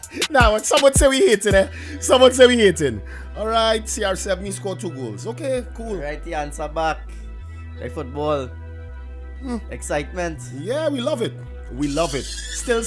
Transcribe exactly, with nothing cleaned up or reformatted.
Now, when someone say we hating, eh? Someone say we hating. All right, C R seven, he scored two goals. Okay, cool. Right, the answer back. Right, football. Hmm. Excitement. Yeah, we love it. We love it. Still